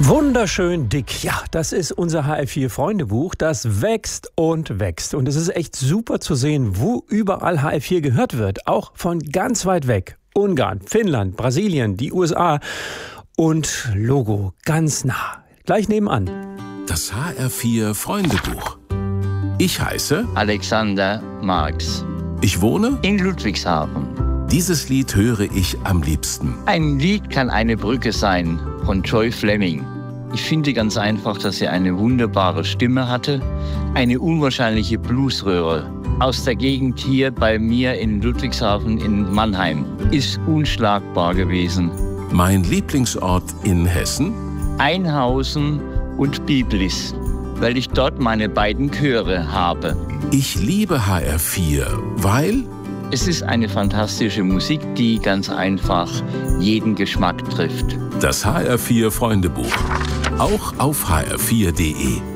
Wunderschön dick. Ja, das ist unser HR4-Freundebuch. Das wächst und wächst. Und es ist echt super zu sehen, wo überall HR4 gehört wird. Auch von ganz weit weg. Ungarn, Finnland, Brasilien, die USA und Logo ganz nah. Gleich nebenan. Das HR4-Freundebuch. Ich heiße Alexander Marx. Ich wohne In Ludwigshafen. Dieses Lied höre ich am liebsten. Ein Lied kann eine Brücke sein von Joy Fleming. Ich finde ganz einfach, dass sie eine wunderbare Stimme hatte. Eine unwahrscheinliche Bluesröhre. Aus der Gegend hier bei mir in Ludwigshafen in Mannheim. Ist unschlagbar gewesen. Mein Lieblingsort in Hessen? Einhausen und Biblis, weil ich dort meine beiden Chöre habe. Ich liebe HR4, weil Es ist eine fantastische Musik, die ganz einfach jeden Geschmack trifft. das HR4 Freundebuch. Auch auf hr4.de.